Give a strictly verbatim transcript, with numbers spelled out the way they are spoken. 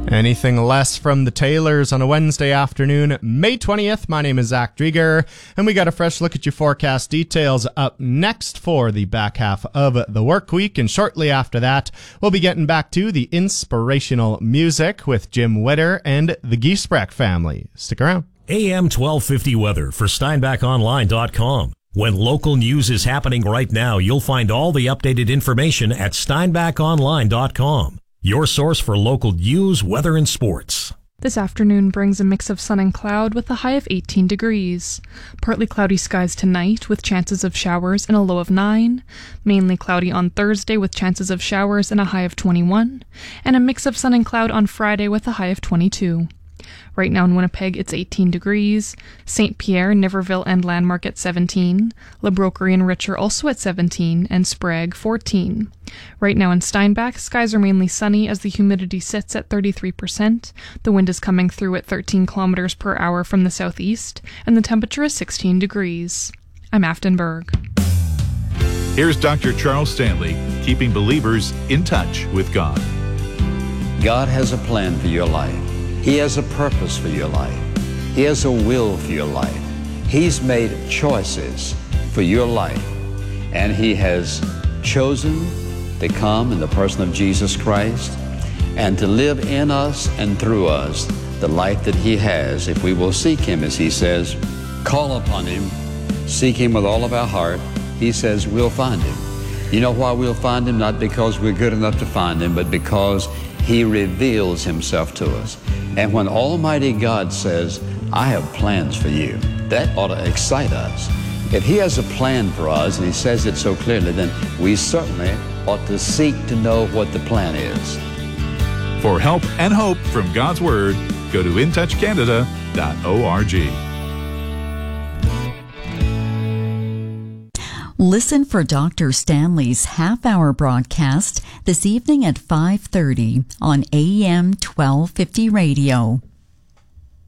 Anything less from the Taylors on a Wednesday afternoon, May twentieth. My name is Zach Drieger, and we got a fresh look at your forecast details up next for the back half of the work week. And shortly after that, we'll be getting back to the inspirational music with Jim Witter and the Giesbrecht family. Stick around. A M twelve fifty weather for Steinbach Online dot com. When local news is happening right now, you'll find all the updated information at Steinbach Online dot com. Your source for local news, weather, and sports. This afternoon brings a mix of sun and cloud with a high of eighteen degrees. Partly cloudy skies tonight with chances of showers and a low of nine. Mainly cloudy on Thursday with chances of showers and a high of twenty-one. And a mix of sun and cloud on Friday with a high of twenty-two. Right now in Winnipeg, it's eighteen degrees. Saint Pierre, Niverville, and Landmark at seventeen. La Broquerie and Richer also at seventeen, and Sprague, fourteen. Right now in Steinbach, skies are mainly sunny as the humidity sits at thirty-three percent. The wind is coming through at thirteen kilometers per hour from the southeast, and the temperature is sixteen degrees. I'm Afton Berg. Here's Doctor Charles Stanley, keeping believers in touch with God. God has a plan for your life. He has a purpose for your life. He has a will for your life. He's made choices for your life, and He has chosen to come in the person of Jesus Christ and to live in us and through us the life that He has if we will seek Him, as He says, call upon Him, seek Him with all of our heart. He says we'll find Him. You know why we'll find Him? Not because we're good enough to find Him, but because He reveals Himself to us. And when Almighty God says, I have plans for you, that ought to excite us. If He has a plan for us and He says it so clearly, then we certainly ought to seek to know what the plan is. For help and hope from God's Word, go to in touch canada dot org. Listen for Doctor Stanley's half-hour broadcast this evening at five thirty on A M twelve fifty radio.